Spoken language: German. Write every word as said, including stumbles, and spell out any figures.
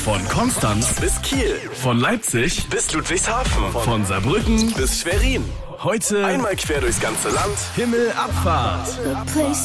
Von Konstanz bis Kiel. Von Leipzig bis Ludwigshafen. Von Saarbrücken bis Schwerin. Heute einmal quer durchs ganze Land. Himmelabfahrt.